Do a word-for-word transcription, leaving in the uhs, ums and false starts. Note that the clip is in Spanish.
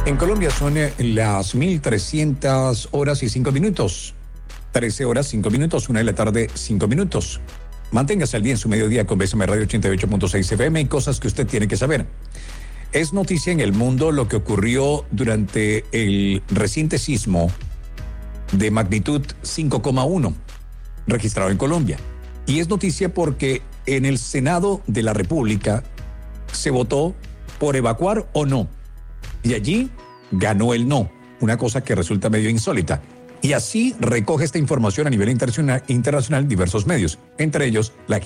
En Colombia son eh, las mil trescientas horas y cinco minutos. trece horas, cinco minutos, una de la tarde, cinco minutos. Manténgase al día en su mediodía con B S M Radio ochenta y ocho punto seis F M y cosas que usted tiene que saber. Es noticia en el mundo lo que ocurrió durante el reciente sismo de magnitud cinco coma uno registrado en Colombia. Y es noticia porque en el Senado de la República se votó por evacuar o no. Y allí ganó el no, una cosa que resulta medio insólita. Y así recoge esta información a nivel internacional, internacional diversos medios, entre ellos la